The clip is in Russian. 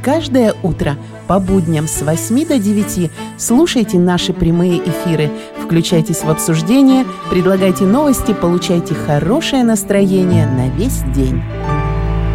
каждое утро по будням с 8 до 9 слушайте наши прямые эфиры, включайтесь в обсуждение, предлагайте новости, получайте хорошее настроение на весь день.